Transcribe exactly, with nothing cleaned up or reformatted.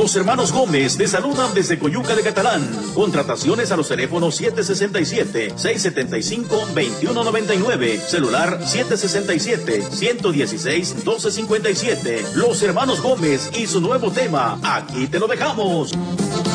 Los hermanos Gómez te saludan desde Coyuca de Catalán. Contrataciones a los teléfonos siete seis siete, seis siete cinco, dos uno nueve nueve, celular siete seis siete, uno uno seis, uno dos cinco siete. Los hermanos Gómez y su nuevo tema, Aquí te lo dejamos.